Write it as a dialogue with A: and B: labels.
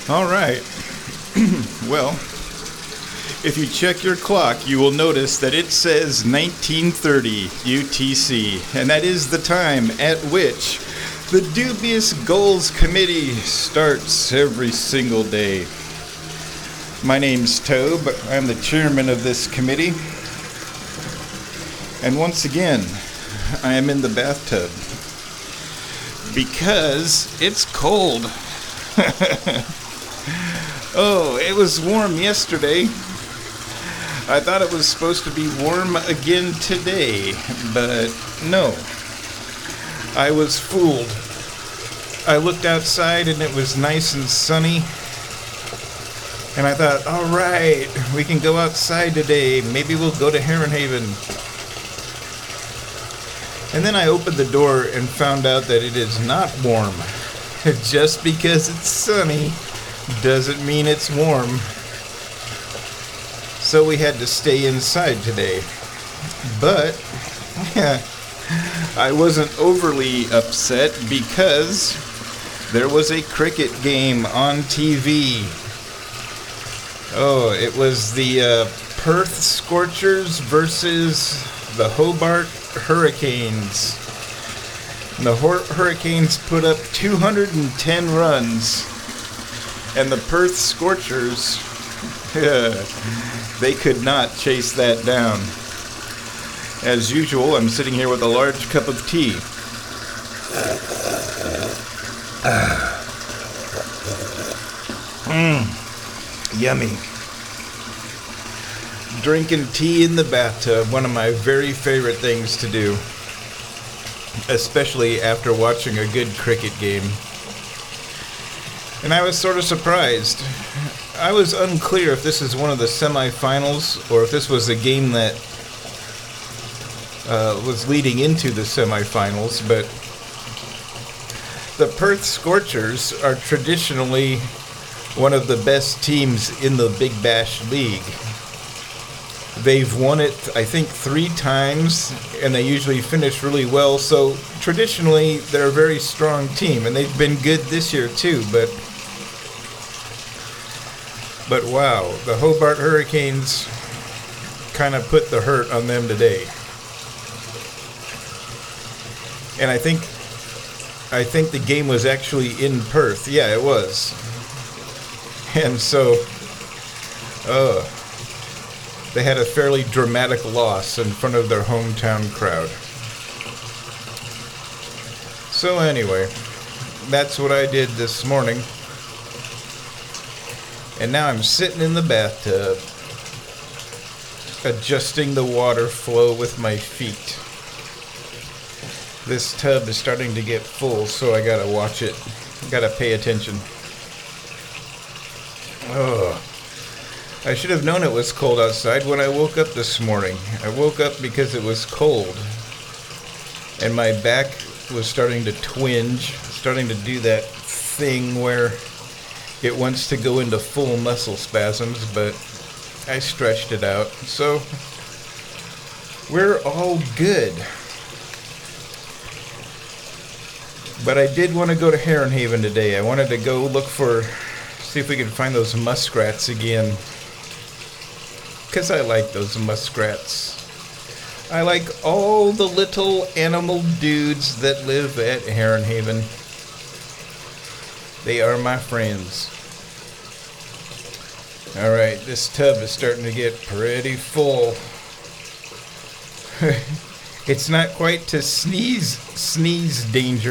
A: All right. Well, if you check your clock, you will notice that it says 1930 UTC, and that is the time at which the Dubious Goals Committee starts every single day. My name's Tobe. I'm the chairman of this committee. And once again, I am in the bathtub because it's cold. Oh, it was warm yesterday. I thought it was supposed to be warm again today, but no. I was fooled. I looked outside and it was nice and sunny. And I thought, all right, we can go outside today. Maybe we'll go to Herrenhaven. And then I opened the door and found out that it is not warm. Just because it's sunny doesn't mean it's warm. So we had to stay inside today. But I wasn't overly upset because there was a cricket game on TV. Oh, it was the Perth Scorchers versus the Hobart Hurricanes. And the Hurricanes put up 210 runs. And the Perth Scorchers, they could not chase that down. As usual, I'm sitting here with a large cup of tea. Yummy. Drinking tea in the bathtub, one of my very favorite things to do. Especially after watching a good cricket game. And I was sort of surprised. I was unclear if this is one of the semifinals or if this was a game that was leading into the semifinals, but the Perth Scorchers are traditionally one of the best teams in the Big Bash League. They've won it, I think, 3 times, and they usually finish really well, so traditionally they're a very strong team, and they've been good this year too, but wow, the Hobart Hurricanes kind of put the hurt on them today. And I think the game was actually in Perth. Yeah, it was. And so, they had a fairly dramatic loss in front of their hometown crowd. So anyway, that's what I did this morning. And now I'm sitting in the bathtub, adjusting the water flow with my feet. This tub is starting to get full, so I gotta watch it. Gotta pay attention. Oh, I should have known it was cold outside when I woke up this morning. I woke up because it was cold. And my back was starting to twinge, starting to do that thing where it wants to go into full muscle spasms, but I stretched it out. So, we're all good. But I did want to go to Herrenhaven today. I wanted to go see if we could find those muskrats again. Because I like those muskrats. I like all the little animal dudes that live at Herrenhaven. They are my friends. Alright, this tub is starting to get pretty full. It's not quite to sneeze danger.